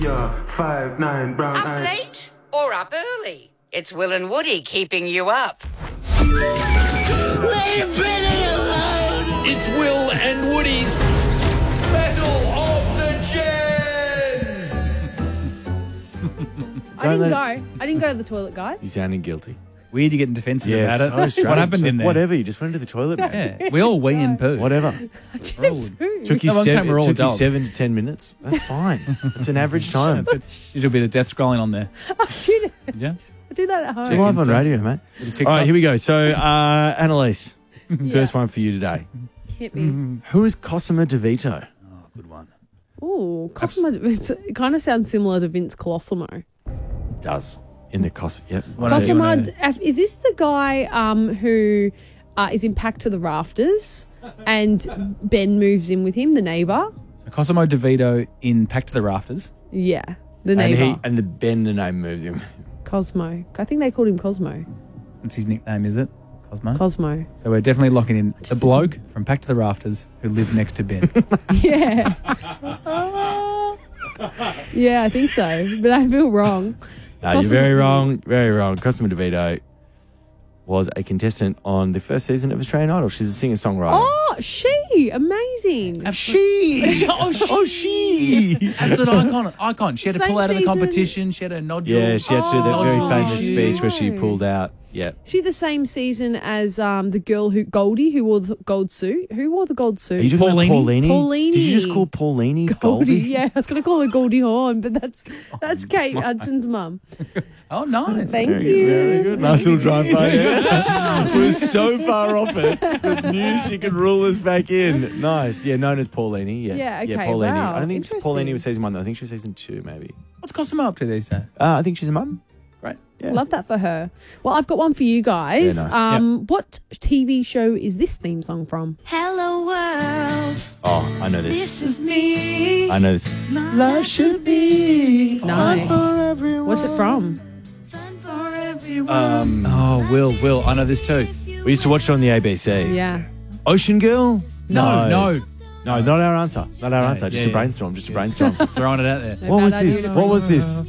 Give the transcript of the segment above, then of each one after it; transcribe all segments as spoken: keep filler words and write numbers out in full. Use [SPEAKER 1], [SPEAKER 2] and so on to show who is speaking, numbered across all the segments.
[SPEAKER 1] Yeah, five, nine, brown
[SPEAKER 2] Up
[SPEAKER 1] eyes.
[SPEAKER 2] late or up early? It's Will and Woody keeping you up.
[SPEAKER 3] Leave Billy alone!
[SPEAKER 4] It's Will and Woody's Battle of the Gens!
[SPEAKER 5] I didn't go. I didn't go to the toilet, guys.
[SPEAKER 6] You sounded guilty.
[SPEAKER 7] Weird, you getting defensive
[SPEAKER 6] Yeah,
[SPEAKER 7] about
[SPEAKER 6] so
[SPEAKER 7] it.
[SPEAKER 6] strange.
[SPEAKER 7] What happened in there?
[SPEAKER 6] Whatever, you just went to the toilet, man.
[SPEAKER 7] Yeah, we all wee and poo.
[SPEAKER 6] Whatever.
[SPEAKER 7] We're all-
[SPEAKER 6] Took you,
[SPEAKER 7] No, I'm saying
[SPEAKER 6] seven,
[SPEAKER 7] we're all
[SPEAKER 6] took you
[SPEAKER 7] adults.
[SPEAKER 6] seven to ten minutes. That's fine. It's an average time.
[SPEAKER 7] You do a bit of death scrolling on there.
[SPEAKER 5] I do,
[SPEAKER 7] Did you?
[SPEAKER 5] I do that at home.
[SPEAKER 6] We're live on
[SPEAKER 7] Insta.
[SPEAKER 6] radio, mate.
[SPEAKER 7] Bit of
[SPEAKER 6] All
[SPEAKER 7] TikTok.
[SPEAKER 6] right, here we go. So, uh, Annalise, first one for you today.
[SPEAKER 5] Hit me.
[SPEAKER 6] Who is Cosima DeVito?
[SPEAKER 7] Oh, good one.
[SPEAKER 5] Ooh, Cosimo. It's, it kind of sounds similar to Vince Colosimo.
[SPEAKER 6] Does. In the Cos... Yep.
[SPEAKER 7] What else do you
[SPEAKER 5] Cosimo,
[SPEAKER 7] wanna-
[SPEAKER 5] is this the guy um, who uh, is in Packed to the Rafters and Ben moves in with him, the neighbour?
[SPEAKER 7] So Cosimo DeVito in Packed to the Rafters.
[SPEAKER 5] Yeah, the
[SPEAKER 6] And,
[SPEAKER 5] neighbour.
[SPEAKER 6] he, and the Ben, the name moves him.
[SPEAKER 5] Cosmo. I think they called him Cosmo.
[SPEAKER 7] That's his nickname, is it? Cosmo?
[SPEAKER 5] Cosmo.
[SPEAKER 7] So we're definitely locking in the bloke from Packed to the Rafters who lived next to Ben.
[SPEAKER 5] Yeah. Yeah, I think so. But I feel wrong.
[SPEAKER 6] No, you're
[SPEAKER 5] Cosima
[SPEAKER 6] very
[SPEAKER 5] DeVito.
[SPEAKER 6] wrong. Very wrong. Cosima DeVito was a contestant on the first season of Australian Idol. She's a singer-songwriter.
[SPEAKER 5] Oh, she. Amazing.
[SPEAKER 6] She.
[SPEAKER 7] oh, she.
[SPEAKER 6] Oh, she.
[SPEAKER 7] Absolute icon. Icon. She had to
[SPEAKER 5] Same
[SPEAKER 7] pull out of the
[SPEAKER 5] season.
[SPEAKER 7] competition. She had her nodules.
[SPEAKER 6] Yeah, she had to do that
[SPEAKER 5] Oh,
[SPEAKER 6] very
[SPEAKER 7] Nodule
[SPEAKER 6] famous
[SPEAKER 7] issue.
[SPEAKER 6] speech where she
[SPEAKER 5] no.
[SPEAKER 6] pulled out. Yeah.
[SPEAKER 5] She the same season as um, the girl who Goldie who wore the gold suit. Who wore the gold suit?
[SPEAKER 6] Are you talking about
[SPEAKER 7] Paulini?
[SPEAKER 6] Paulini? Did you just
[SPEAKER 5] Paulini.
[SPEAKER 6] call Paulini
[SPEAKER 5] Goldie?
[SPEAKER 6] Goldie?
[SPEAKER 5] Yeah, I was going to call her Goldie Hawn, but that's that's Kate Hudson's mum.
[SPEAKER 7] Oh, nice.
[SPEAKER 5] Thank
[SPEAKER 6] Very
[SPEAKER 5] you.
[SPEAKER 6] good, very good. Nice little drive by there. We were so far off it, but knew she could rule us back in. Nice. Yeah, known as Paulini. Yeah,
[SPEAKER 5] Yeah, okay,
[SPEAKER 6] Yeah, Paulini.
[SPEAKER 5] wow,
[SPEAKER 6] I don't think
[SPEAKER 5] interesting.
[SPEAKER 6] Paulini was season one, though. I think she was season two, maybe.
[SPEAKER 7] What's Cosimo up to these days?
[SPEAKER 6] Uh, I think she's a mum.
[SPEAKER 7] Right.
[SPEAKER 6] Yeah.
[SPEAKER 5] Love that for her. Well, I've got one for you guys.
[SPEAKER 6] Yeah, nice.
[SPEAKER 5] um, What T V show is this theme song from?
[SPEAKER 3] Hello world,
[SPEAKER 6] Oh, I know this.
[SPEAKER 3] this is me.
[SPEAKER 6] I know this.
[SPEAKER 3] Love should be
[SPEAKER 5] Nice. What's it from?
[SPEAKER 3] fun for everyone.
[SPEAKER 6] Um,
[SPEAKER 7] Oh, Will, Will. I know this too.
[SPEAKER 6] we used to watch it on the A B C.
[SPEAKER 5] Yeah.
[SPEAKER 6] Ocean Girl?
[SPEAKER 7] No, no.
[SPEAKER 6] No, not our answer. Not our
[SPEAKER 7] No,
[SPEAKER 6] answer. Just
[SPEAKER 7] yeah,
[SPEAKER 6] a brainstorm. Just a brainstorm.
[SPEAKER 7] Throwing it out there.
[SPEAKER 6] What was
[SPEAKER 5] Bad
[SPEAKER 6] this?
[SPEAKER 5] idea.
[SPEAKER 6] What was this?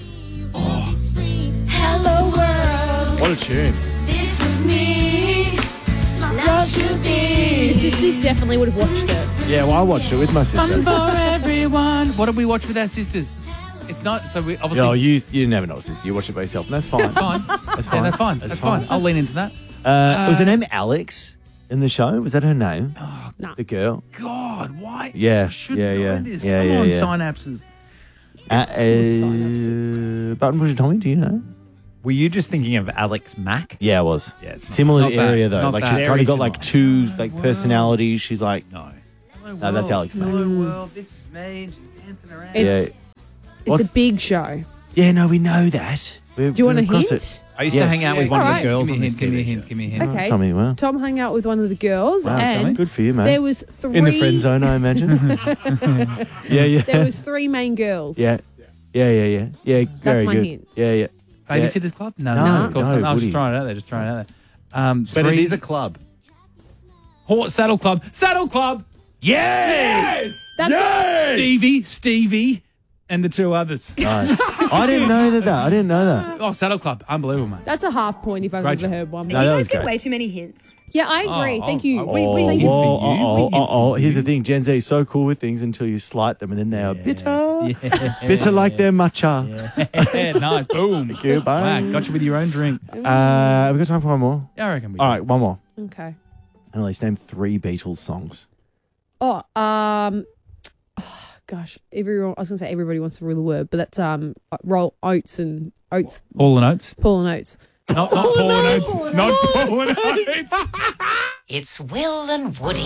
[SPEAKER 3] Hello world,
[SPEAKER 6] What a tune.
[SPEAKER 3] this is me. My love should be.
[SPEAKER 5] The sisters definitely would have watched it.
[SPEAKER 6] Yeah, well, I watched it with my sister.
[SPEAKER 7] Fun for everyone. What did we watch with our sisters? It's not, so we obviously.
[SPEAKER 6] No, you you never know, sister. You watch it by yourself, and that's fine.
[SPEAKER 7] That's fine.
[SPEAKER 6] That's
[SPEAKER 7] Yeah,
[SPEAKER 6] fine.
[SPEAKER 7] that's fine.
[SPEAKER 6] That's
[SPEAKER 7] That's,
[SPEAKER 6] fine.
[SPEAKER 7] fine. I'll lean into that.
[SPEAKER 6] Uh, was her name Alex in the show? Was that her name?
[SPEAKER 5] No.
[SPEAKER 6] The girl?
[SPEAKER 7] God, why?
[SPEAKER 6] Yeah,
[SPEAKER 7] I should
[SPEAKER 6] yeah,
[SPEAKER 7] know
[SPEAKER 6] yeah.
[SPEAKER 7] this.
[SPEAKER 6] Yeah,
[SPEAKER 7] Come
[SPEAKER 6] yeah,
[SPEAKER 7] on,
[SPEAKER 6] yeah.
[SPEAKER 7] synapses.
[SPEAKER 6] Uh, uh, Button Pusher Tommy, do you know?
[SPEAKER 8] Were you just thinking of Alex Mack?
[SPEAKER 6] Yeah, it was.
[SPEAKER 8] Yeah, it's not-
[SPEAKER 6] Similar
[SPEAKER 7] not bad.
[SPEAKER 6] area though.
[SPEAKER 7] Not
[SPEAKER 6] Like
[SPEAKER 7] bad.
[SPEAKER 6] she's kind
[SPEAKER 8] Very
[SPEAKER 6] of got like two
[SPEAKER 8] similar.
[SPEAKER 6] like personalities. She's like,
[SPEAKER 8] No.
[SPEAKER 6] no, that's Alex Mack.
[SPEAKER 7] Hello world, this is me. and She's dancing around.
[SPEAKER 5] It's,
[SPEAKER 6] Yeah.
[SPEAKER 5] it's
[SPEAKER 6] What's-
[SPEAKER 5] a big show.
[SPEAKER 6] Yeah, no, we know that. We're,
[SPEAKER 5] Do you want
[SPEAKER 6] we're
[SPEAKER 5] a
[SPEAKER 6] across
[SPEAKER 5] hint?
[SPEAKER 6] it.
[SPEAKER 8] I used
[SPEAKER 6] Yes.
[SPEAKER 8] to hang out with
[SPEAKER 7] Yeah,
[SPEAKER 8] one of
[SPEAKER 5] alright.
[SPEAKER 8] the girls
[SPEAKER 7] Give
[SPEAKER 8] on
[SPEAKER 7] me a
[SPEAKER 8] this
[SPEAKER 7] hint, give me a
[SPEAKER 8] T V
[SPEAKER 7] hint,
[SPEAKER 8] show.
[SPEAKER 7] give me a hint.
[SPEAKER 5] Okay.
[SPEAKER 6] Tommy, well,
[SPEAKER 5] Tom hung out with one of the girls,
[SPEAKER 6] wow,
[SPEAKER 5] and
[SPEAKER 6] good for you, man.
[SPEAKER 5] there was three
[SPEAKER 6] in the friend zone, I imagine. yeah, yeah.
[SPEAKER 5] There was three main girls.
[SPEAKER 6] Yeah, yeah, yeah, yeah, yeah. Very
[SPEAKER 5] my
[SPEAKER 6] good.
[SPEAKER 5] hint.
[SPEAKER 6] Yeah, yeah.
[SPEAKER 7] Babysitters Club? No,
[SPEAKER 6] No,
[SPEAKER 7] no, of course
[SPEAKER 6] no,
[SPEAKER 7] not. I was
[SPEAKER 6] Woody.
[SPEAKER 7] just throwing it out there. Just throwing it out there. Um,
[SPEAKER 8] But
[SPEAKER 7] three-
[SPEAKER 8] it is a club.
[SPEAKER 7] Horse Saddle Club. Saddle Club. Yes.
[SPEAKER 5] That's
[SPEAKER 7] Stevie, Stevie, and the two others.
[SPEAKER 6] Nice. I didn't know that. that. I didn't know that.
[SPEAKER 7] Oh, Saddle Club. Unbelievable, mate.
[SPEAKER 5] that's a half point if I've
[SPEAKER 7] Rachel.
[SPEAKER 5] ever heard one.
[SPEAKER 6] No, that was great.
[SPEAKER 9] way too many hints.
[SPEAKER 5] Yeah, I agree.
[SPEAKER 7] Oh,
[SPEAKER 5] Thank
[SPEAKER 7] oh,
[SPEAKER 5] you.
[SPEAKER 7] oh,
[SPEAKER 5] we, we
[SPEAKER 6] Oh,
[SPEAKER 5] thank you.
[SPEAKER 6] oh,
[SPEAKER 7] for you.
[SPEAKER 6] oh,
[SPEAKER 7] We
[SPEAKER 6] oh,
[SPEAKER 7] hint
[SPEAKER 6] oh, oh.
[SPEAKER 7] for
[SPEAKER 6] Here's
[SPEAKER 7] you.
[SPEAKER 6] the thing. Gen Z is so cool with things until you slight them, and then they are bitter.
[SPEAKER 7] Yeah.
[SPEAKER 6] Bitter like their matcha.
[SPEAKER 7] Yeah, nice. Boom.
[SPEAKER 6] Thank you. Bye.
[SPEAKER 7] Wow, got you with your own drink.
[SPEAKER 6] Uh, have we got time for one more?
[SPEAKER 7] Yeah, I reckon we
[SPEAKER 6] All right, one more.
[SPEAKER 5] Okay.
[SPEAKER 6] Annalise, name three Beatles songs.
[SPEAKER 5] Oh, um, oh, gosh, everyone. I was going to say everybody wants to rule the word, but that's um, roll oats and oats,
[SPEAKER 7] All the notes.
[SPEAKER 5] Paul and Oates.
[SPEAKER 7] Not, not Paul and Oates. Not Paul and Oates.
[SPEAKER 2] It's Will and Woody.